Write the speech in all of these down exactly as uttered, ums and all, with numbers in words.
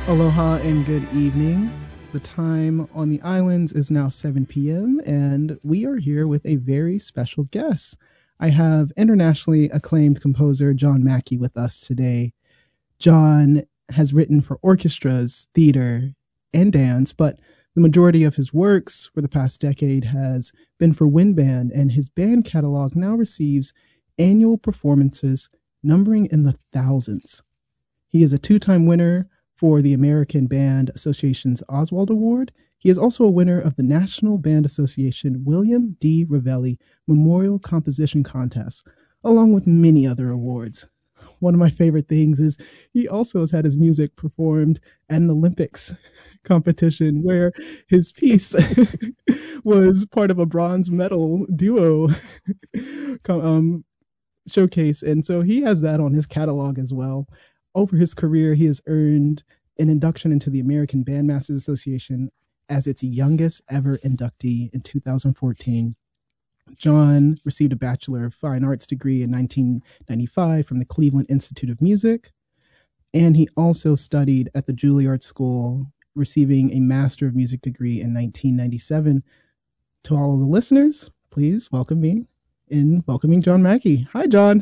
Aloha and good evening. The time on the islands is now seven p m, and we are here with a very special guest. I have internationally acclaimed composer John Mackey with us today. John has written for orchestras, theater, and dance, but the majority of his works for the past decade has been for wind band, and his band catalog now receives annual performances numbering in the thousands. He is a two time winner for the American Band Association's Oswald Award. He is also a winner of the National Band Association William D. Ravelli Memorial Composition Contest, along with many other awards. One of my favorite things is he also has had his music performed at an Olympics competition where his piece was part of a bronze medal duo um, showcase. And so he has that on his catalog as well. Over his career, he has earned an induction into the American Bandmasters Association as its youngest ever inductee in two thousand fourteen. John received a Bachelor of Fine Arts degree in nineteen ninety-five from the Cleveland Institute of Music, and he also studied at the Juilliard School, receiving a Master of Music degree in nineteen ninety-seven. To all of the listeners, please welcome me in welcoming John Mackey. Hi, John.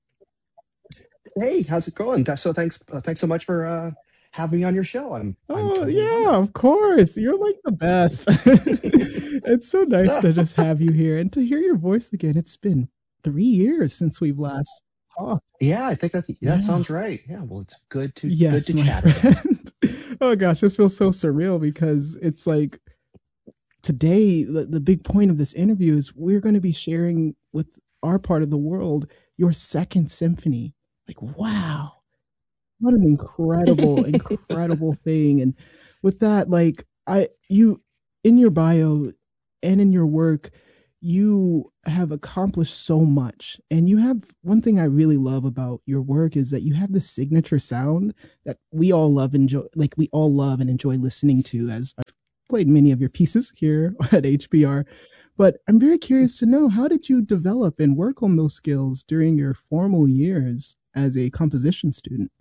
Hey, how's it going? Th- So thanks, uh, thanks so much for uh, having me on your show. I'm I'm Oh, totally yeah, honored. of course. You're like the best. It's so nice to just have you here and to hear your voice again. It's been three years since we've last talked. Yeah, I think that that Yeah. sounds right. Yeah, well, it's good to good Yes, to my chat again. friend. Oh gosh, this feels so surreal because it's like today, the, the big point of this interview is we're going to be sharing with our part of the world your second symphony. Like, wow, what an incredible, incredible thing. And with that, like, I, you, in your bio and in your work, you have accomplished so much. And you have one thing I really love about your work is that you have this signature sound that we all love, enjoy, like, we all love and enjoy listening to, as I've played many of your pieces here at H B R. But I'm very curious to know, how did you develop and work on those skills during your formal years as a composition student?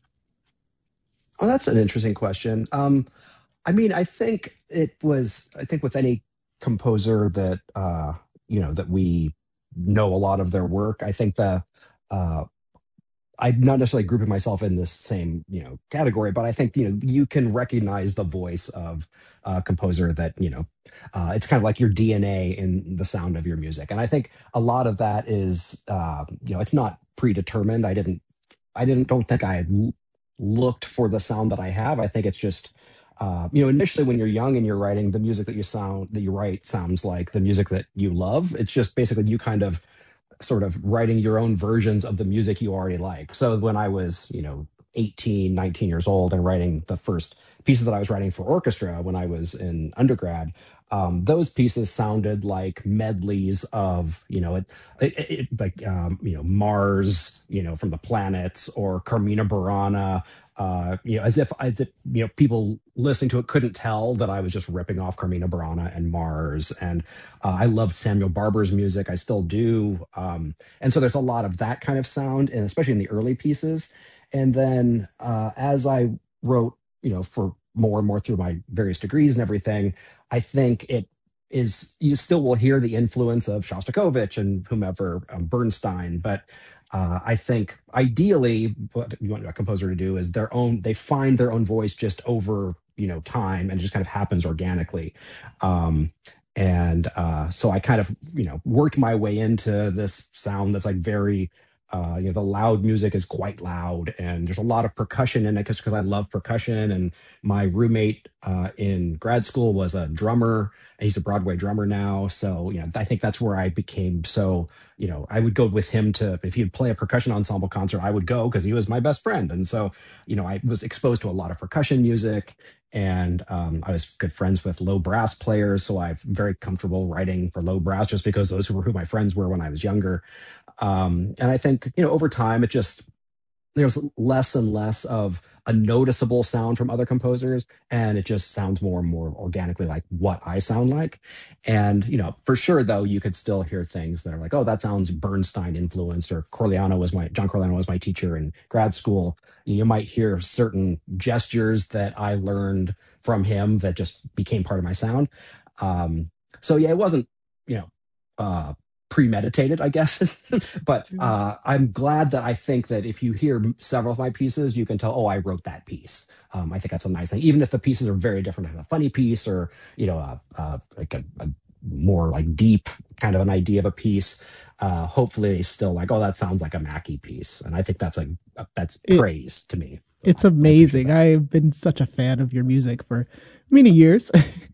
Oh, that's an interesting question. Um, I mean, I think it was. I think with any composer that uh, you know that we know a lot of their work. I think the uh, I'm not necessarily grouping myself in this same, you know, category, but I think, you know, you can recognize the voice of a composer that, you know, uh, it's kind of like your D N A in the sound of your music. And I think a lot of that is, uh, you know, it's not predetermined. I didn't, I didn't, don't think I had l- looked for the sound that I have. I think it's just, uh, you know, initially when you're young and you're writing, the music that you sound, that you write sounds like the music that you love. It's just basically you kind of sort of writing your own versions of the music you already like. So when I was, you know, eighteen, nineteen years old and writing the first pieces that I was writing for orchestra when I was in undergrad, um, those pieces sounded like medleys of, you know, it, it, it like, um, you know, Mars, you know, from the planets, or Carmina Burana, uh, you know, as if, as if, you know, people listening to it couldn't tell that I was just ripping off Carmina Burana and Mars. And uh, I loved Samuel Barber's music. I still do. Um, and so there's a lot of that kind of sound, and especially in the early pieces. And then uh, as I wrote, you know, for more and more through my various degrees and everything, I think it is, you still will hear the influence of Shostakovich and whomever, um, Bernstein, but uh, I think ideally what you want a composer to do is their own, they find their own voice just over, you know, time, and it just kind of happens organically. Um, and uh, so I kind of, you know, worked my way into this sound that's like very, uh, you know, the loud music is quite loud, and there's a lot of percussion in it because because I love percussion. And my roommate uh, in grad school was a drummer, and he's a Broadway drummer now. So, you know, I think that's where I became so, you know, I would go with him to, if he'd play a percussion ensemble concert, I would go because he was my best friend. And so, you know, I was exposed to a lot of percussion music, and um, I was good friends with low brass players, so I'm very comfortable writing for low brass just because those were who my friends were when I was younger. Um, and I think, you know, over time it just there's less and less of a noticeable sound from other composers, and it just sounds more and more organically like what I sound like. And you know, for sure though, you could still hear things that are like, oh, that sounds Bernstein influenced, or Corleano was my John Corleano was my teacher in grad school. You might hear certain gestures that I learned from him that just became part of my sound. Um, so yeah, it wasn't, you know, uh, premeditated, I guess. But Sure. uh, I'm glad that I think that if you hear several of my pieces, you can tell, oh, I wrote that piece. Um, I think that's a nice thing, even if the pieces are very different, like a funny piece or you know, a, a, like a, a more like deep kind of an idea of a piece. Uh, hopefully, they still like, oh, that sounds like a Mackie piece, and I think that's like that's It praise to me. So it's I, I appreciate amazing. that. I've been such a fan of your music for many years.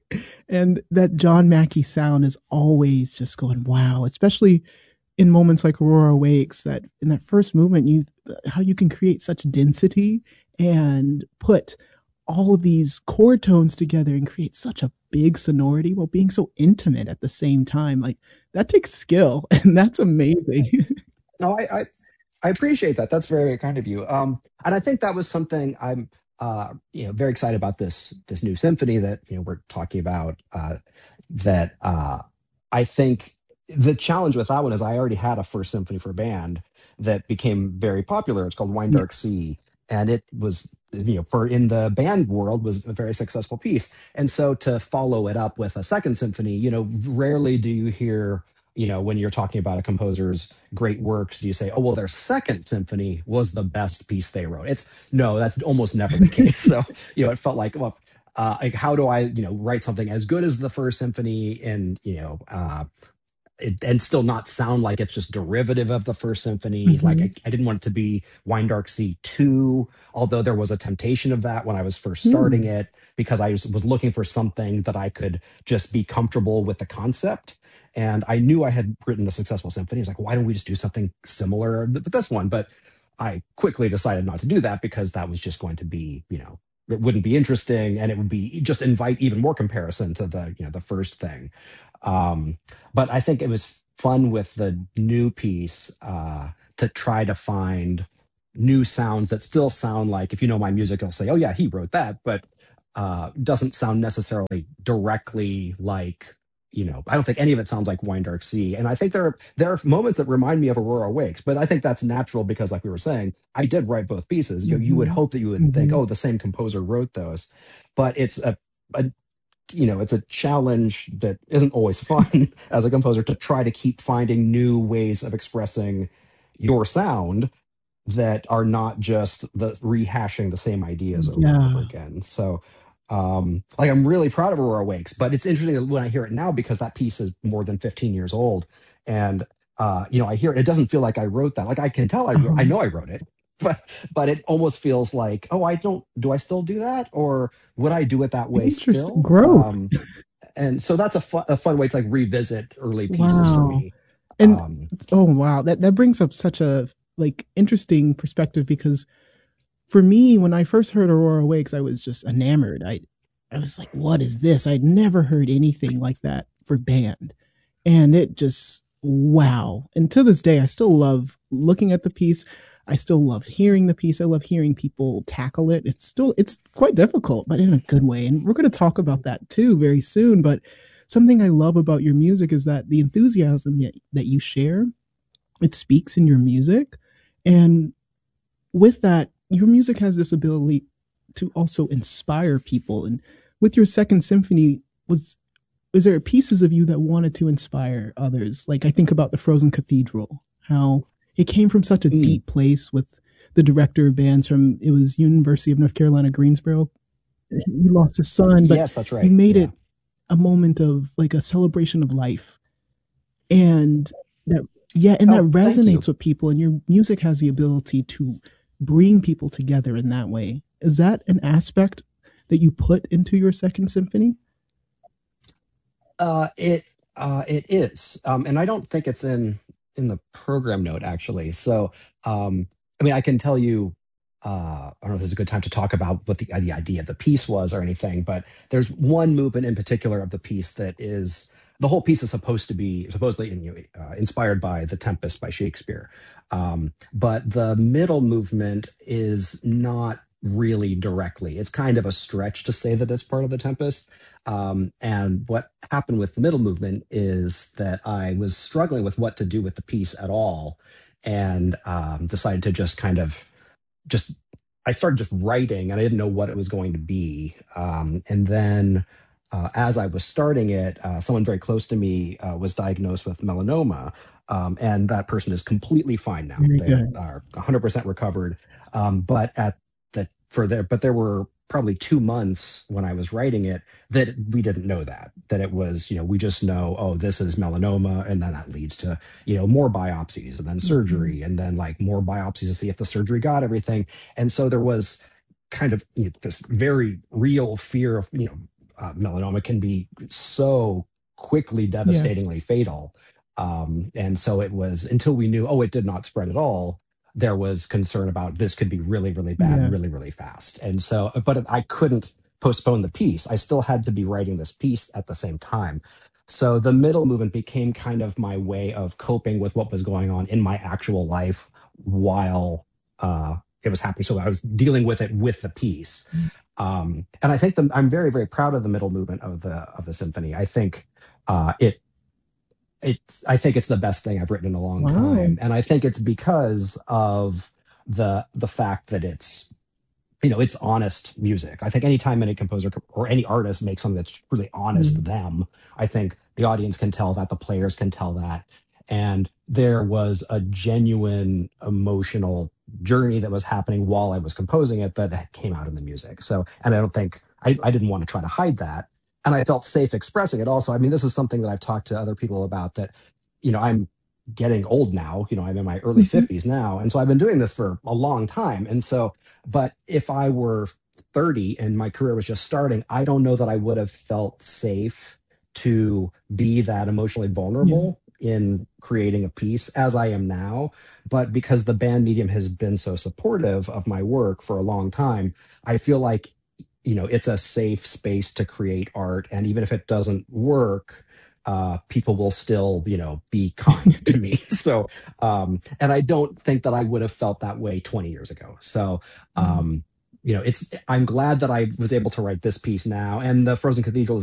And that John Mackey sound is always just going, wow, especially in moments like Aurora Wakes, that in that first movement, you how you can create such density and put all of these chord tones together and create such a big sonority while being so intimate at the same time. Like that takes skill and that's amazing. No, I, I I appreciate that. That's very, very kind of you. Um, and I think that was something I'm uh, you know, very excited about this this new symphony that you know we're talking about. Uh, that uh, I think the challenge with that one is I already had a first symphony for band that became very popular. It's called Wine Yeah. Dark Sea, and it was you know for in the band world was a very successful piece. And so to follow it up with a second symphony, you know, rarely do you hear you know when you're talking about a composer's great works, do you say, oh, well, their second symphony was the best piece they wrote? It's no, that's almost never the case. So, you know, it felt like, well, uh, like how do I, you know, write something as good as the first symphony and, you know, uh, it, and still not sound like it's just derivative of the first symphony. Like Hmm. I, I didn't want it to be Wine Dark Sea two, although there was a temptation of that when I was first starting Hmm. it, because I was, was looking for something that I could just be comfortable with the concept. And I knew I had written a successful symphony. I was like, why don't we just do something similar with this one? But I quickly decided not to do that because that was just going to be, you know, it wouldn't be interesting and it would be just invite even more comparison to the, you know, the first thing. Um, but I think it was fun with the new piece uh, to try to find new sounds that still sound like, if you know my music, I'll say, oh yeah, he wrote that, but uh, doesn't sound necessarily directly like, you know, I don't think any of it sounds like Wine Dark Sea. And I think there are there are moments that remind me of Aurora Wakes, but I think that's natural because, like we were saying, I did write both pieces. You you would Hmm. hope that you would think, Hmm. oh, the same composer wrote those, but it's a, a you know, it's a challenge that isn't always fun as a composer to try to keep finding new ways of expressing your sound that are not just the rehashing the same ideas over and over Yeah. again. So, um, like I'm really proud of Aurora Wakes, but it's interesting when I hear it now because that piece is more than fifteen years old, and uh, you know, I hear it. It doesn't feel like I wrote that. Like I can tell I wrote, I Uh-huh. know I wrote it, but but it almost feels like, oh, I don't. Do I still do that, or would I do it that way Interesting still? growth. Um, and so that's a, fu- a fun way to like revisit early pieces for Wow. me. And Um, oh wow, that that brings up such a like interesting perspective because for me, when I first heard Aurora Wakes, I was just enamored. I I was like, what is this? I'd never heard anything like that for band. And it just wow. And to this day, I still love looking at the piece. I still love hearing the piece. I love hearing people tackle it. It's still it's quite difficult, but in a good way. And we're going to talk about that too very soon, but something I love about your music is that the enthusiasm that you share, it speaks in your music. And with that, your music has this ability to also inspire people. And with your second symphony, was is there pieces of you that wanted to inspire others? Like I think about the Frozen Cathedral, how it came from such a mm, deep place with the director of bands from it was University of North Carolina, Greensboro. He lost his son, but yes, that's you right. made Yeah. it a moment of like a celebration of life. And that yeah, and that Oh, thank resonates you. with people and your music has the ability to bring people together in that way. Is that an aspect that you put into your second symphony? Uh, it uh, it is, um, and I don't think it's in in the program note actually. So, um, I mean, I can tell you. Uh, I don't know if this is a good time to talk about what the the idea of the piece was or anything, but there's one movement in particular of the piece that is. the whole piece is supposed to be supposedly you know, uh, inspired by The Tempest by Shakespeare. Um, but the middle movement is not really directly. It's kind of a stretch to say that it's part of The Tempest. Um, and what happened with the middle movement is that I was struggling with what to do with the piece at all, and um, decided to just kind of just I started just writing, and I didn't know what it was going to be. Um, and then uh, as I was starting it, uh, someone very close to me uh, was diagnosed with melanoma. Um, and that person is completely fine now. Very They are, good. are one hundred percent recovered. Um, but at the for there, but there were probably two months when I was writing it that we didn't know that that it was, you know, we just know, oh, this is melanoma, and then that leads to, you know, more biopsies and then Mhm. surgery and then like more biopsies to see if the surgery got everything. And so there was kind of, you know, this very real fear of, you know, uh, melanoma can be so quickly Yes. devastatingly fatal. Um, and so it was until we knew, oh, it did not spread at all, there was concern about this could be really, really bad, Yes. really, really fast. And so, but I couldn't postpone the piece. I still had to be writing this piece at the same time. So the middle movement became kind of my way of coping with what was going on in my actual life while uh, it was happening. So I was dealing with it with the piece. Um, and I think the, I'm very, very proud of the middle movement of the of the symphony. I think uh, it it's I think it's the best thing I've written in a long Wow. time, and I think it's because of the the fact that it's you know it's honest music. I think anytime any composer or any artist makes something that's really honest Mm. them, I think the audience can tell that, the players can tell that, and there was a genuine emotional journey that was happening while I was composing it that came out in the music. So, and I don't think I, I didn't want to try to hide that, and I felt safe expressing it. Also, I mean, this is something that I've talked to other people about. That you know, I'm getting old now. You know, I'm in my early Mhm. fifties now, and so I've been doing this for a long time, and so but if I were thirty and my career was just starting, I don't know that I would have felt safe to be that emotionally Yeah. vulnerable in creating a piece as I am now. But because the band medium has been so supportive of my work for a long time, I feel like, you know, it's a safe space to create art. And even if it doesn't work, uh, people will still, you know, be kind to me. So, um, and I don't think that I would have felt that way twenty years ago. So, Mm. um, you know, it's I'm glad that I was able to write this piece now, and the Frozen Cathedral is